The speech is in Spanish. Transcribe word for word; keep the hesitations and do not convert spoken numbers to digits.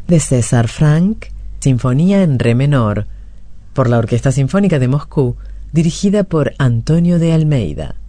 de César Franck, Sinfonía en Re menor, por la Orquesta Sinfónica de Moscú, dirigida por Antonio de Almeida.